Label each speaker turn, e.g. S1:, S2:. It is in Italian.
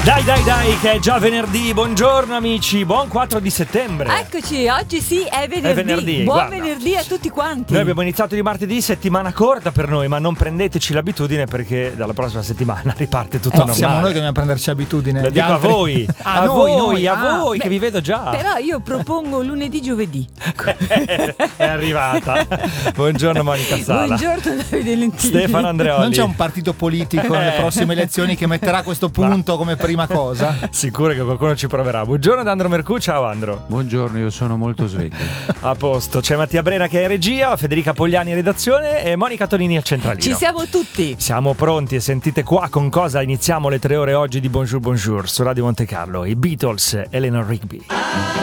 S1: Dai, che è già venerdì. Buongiorno amici, buon 4 di settembre.
S2: Eccoci, oggi sì, è venerdì.
S1: È venerdì,
S2: Buon
S1: guarda.
S2: venerdì a tutti quanti.
S1: Noi abbiamo iniziato di martedì, settimana corta per noi, ma non prendeteci l'abitudine perché dalla prossima settimana riparte tutto normale.
S3: Siamo noi che dobbiamo prenderci abitudine.
S1: Lo dico a voi, a voi che vi vedo già.
S2: Però io propongo lunedì, giovedì.
S1: È arrivata. Buongiorno Monica Sala.
S2: Buongiorno Davide Lentini.
S1: Stefano Andreoli.
S3: Non c'è un partito politico nelle prossime elezioni che metterà questo punto come prima cosa?
S1: Sicuro che qualcuno ci proverà. Buongiorno ad Andro Mercù, ciao Andro.
S4: Buongiorno, io sono molto sveglio.
S1: A posto, c'è Mattia Brera che è in regia, Federica Pogliani in redazione e Monica Tonini al centralino.
S2: Ci siamo tutti.
S1: Siamo pronti e sentite qua con cosa iniziamo le 3 ore oggi di Bonjour Bonjour su Radio Monte Carlo. I Beatles, Eleanor Rigby.